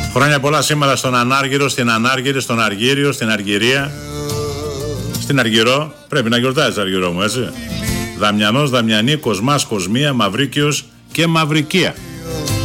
Χρόνια πολλά σήμερα στον Ανάργυρο, στην Ανάργυρη, στον Αργύριο, στην Αργυρία, στην Αργυρό. Πρέπει να γιορτάζεις, Αργυρό μου, έτσι. Δαμιανός, Δαμιανή, Κοσμάς, Κοσμία, Μαυρίκιος και Μαυρικία.